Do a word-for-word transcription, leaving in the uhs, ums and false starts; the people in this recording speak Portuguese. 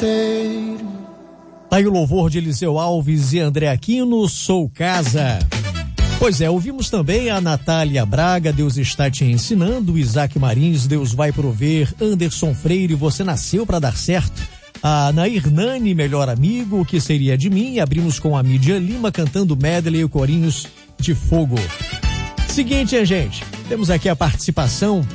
inteiro. Tá aí o louvor de Eliseu Alves e André Aquino, Sou Casa. Pois é, ouvimos também a Natália Braga, Deus está te ensinando, Isaac Marins, Deus vai prover, Anderson Freire, você nasceu para dar certo, a Nair Nani, Melhor Amigo, O que seria de mim, abrimos com a Mídia Lima cantando medley e corinhos de fogo. Seguinte, hein, gente, temos aqui a participação